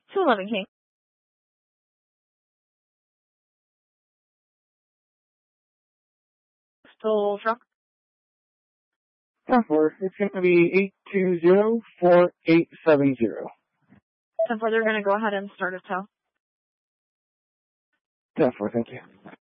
211 King. Still truck. 10-4, it's going to be 820-4870. 10-4, they're going to go ahead and start a tow. 10-4, thank you.